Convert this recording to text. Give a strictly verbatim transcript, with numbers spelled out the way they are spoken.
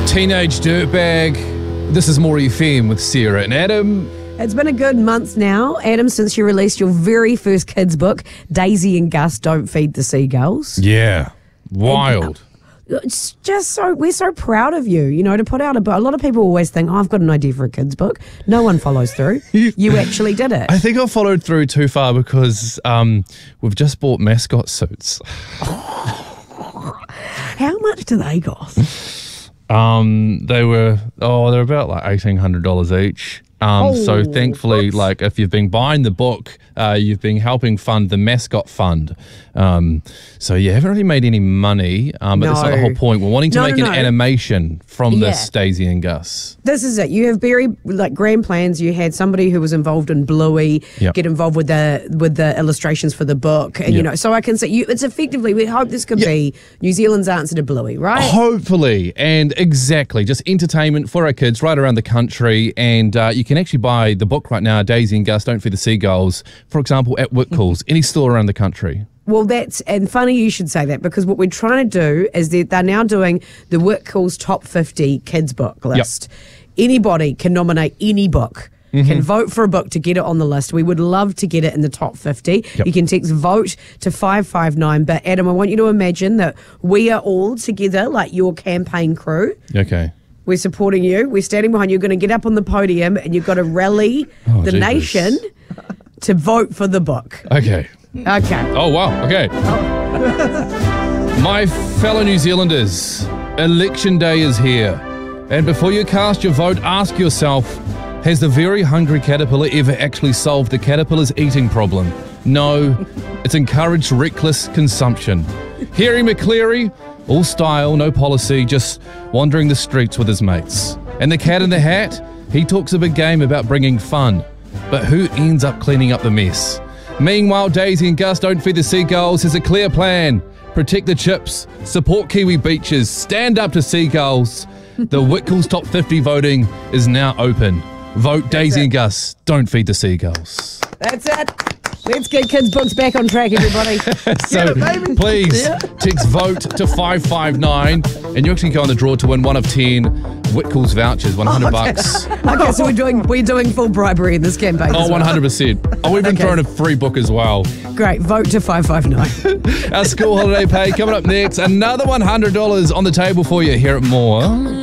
Teenage Dirtbag. This is More F M with Sarah and Adam. It's been a good month now, Adam, since you released your very first kids' book, Daisy and Gus Don't Feed the Seagulls. Yeah, wild. It's just so, we're so proud of you, you know, to put out a book. A lot of people always think, oh, I've got an idea for a kids' book. No one follows through. You actually did it. I think I followed through too far because um, we've just bought mascot suits. How much do they cost? Um, they were, oh, they're about like eighteen hundred dollars each. Um, Oh, so thankfully, what? like if you've been buying the book, uh, you've been helping fund the mascot fund. Um, so you haven't really made any money, um, but that's not the No. whole point. We're wanting to No, make no, an no. animation from Yeah. this Daisy and Gus. This is it. You have very like grand plans. You had somebody who was involved in Bluey Yep. get involved with the with the illustrations for the book, and you Yep. know. So I can say you. It's effectively. We hope this could Yep. be New Zealand's answer to Bluey, right? Hopefully, and exactly, just entertainment for our kids right around the country. And uh, you can actually buy the book right now, Daisy and Gus Don't Feed the Seagulls, for example, at Whitcoulls, any store around the country. Well, that's, and funny you should say that, because what we're trying to do is that they're now doing the Whitcoulls Top fifty Kids Book list. Anybody can nominate any book, can vote for a book to get it on the list. We would love to get it in the top fifty. Yep. You can text vote to five five nine. But Adam, I want you to imagine that we are all together, like your campaign crew. Okay. We're supporting you. We're standing behind you. You're going to get up on the podium and you've got to rally Oh, the Jesus. nation to vote for the book. Okay. Okay. Oh, wow. Okay. My fellow New Zealanders, election day is here. And before you cast your vote, ask yourself, has the very hungry caterpillar ever actually solved the caterpillar's eating problem? No, it's encouraged reckless consumption. Harry McCleary, all style, no policy, just wandering the streets with his mates. And the Cat in the Hat, he talks a big game about bringing fun. But who ends up cleaning up the mess? Meanwhile, Daisy and Gus Don't Feed the Seagulls has a clear plan. Protect the chips, support Kiwi beaches, stand up to seagulls. The Whitcoulls Top fifty voting is now open. Vote Daisy it. and Gus Don't Feed the Seagulls. That's it. Let's get kids' books back on track, everybody. So please Yeah. text vote to five five nine and you actually go on the draw to win one of ten Whitcoulls vouchers, one hundred bucks. Okay, so we're doing we're doing full bribery in this campaign. Oh, as well. one hundred percent. Oh, we've been Okay. throwing a free book as well. Great. Vote to five five nine. Our school holiday pay coming up next. Another one hundred dollars on the table for you here at More.